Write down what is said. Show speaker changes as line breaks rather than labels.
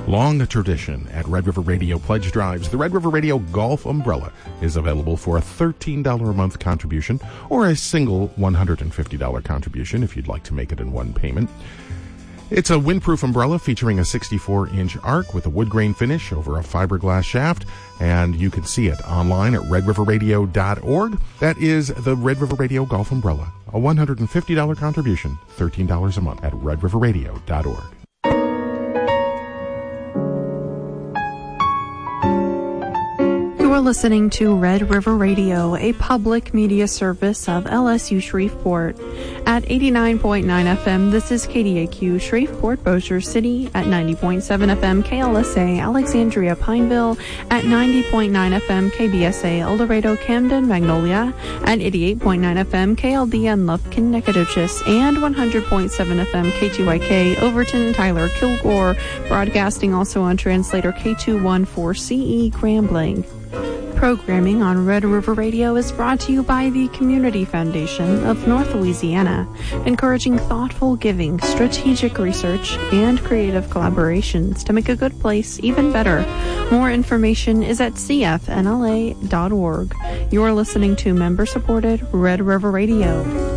Long tradition at Red River Radio pledge drives. The Red River Radio Golf Umbrella is available for a $13 a month contribution or a single $150 contribution if you'd like to make it in one payment. It's a windproof umbrella featuring a 64-inch arc with a wood grain finish over a fiberglass shaft, and you can see it online at redriverradio.org. That is the Red River Radio Golf Umbrella, a $150 contribution, $13 a month at redriverradio.org.
You are listening to Red River Radio, a public media service of LSU Shreveport. At 89.9 FM, this is KDAQ Shreveport, Bossier City. At 90.7 FM, KLSA Alexandria Pineville. At 90.9 FM, KBSA El Dorado Camden Magnolia. At 88.9 FM, KLDN Lufkin Nacogdoches. And 100.7 FM, KTYK Overton Tyler Kilgore. Broadcasting also on translator K214CE Grambling. Programming on Red River Radio is brought to you by the Community Foundation of North Louisiana, encouraging thoughtful giving, strategic research, and creative collaborations to make a good place even better. More information is at cfnla.org. You're listening to member-supported Red River Radio.